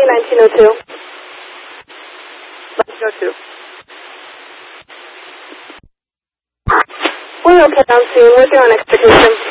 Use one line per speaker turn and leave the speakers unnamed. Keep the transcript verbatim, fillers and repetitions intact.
nineteen oh two.
nineteen oh two.
We're okay on scene. What's your own expectation?